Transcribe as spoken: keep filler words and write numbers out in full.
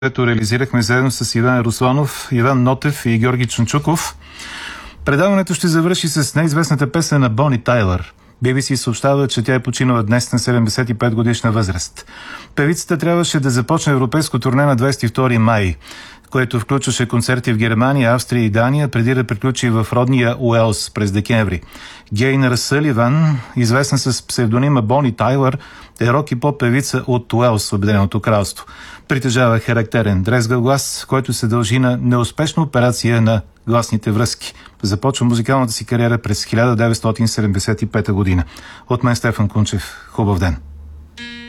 което реализирахме заедно с Иван Русланов, Иван Нотев и Георги Чунчуков. Предаването ще завърши с неизвестната песен на Бони Тайлър. Би Би Си съобщава, че тя е починала днес на седемдесет и пет годишна възраст. Певицата трябваше да започне европейско турне на двадесет и втори май, което включваше концерти в Германия, Австрия и Дания, преди да приключи в родния Уелс през декември. Гейнър Съливан, известна с псевдонима Бони Тайлър, е рок и поп певица от Уелс, Обединеното кралство. Притежава характерен дрезгав глас, който се дължи на неуспешна операция на гласните връзки. Започва музикалната си кариера през хиляда деветстотин седемдесет и пета година. От мен Стефан Кунчев. Хубав ден!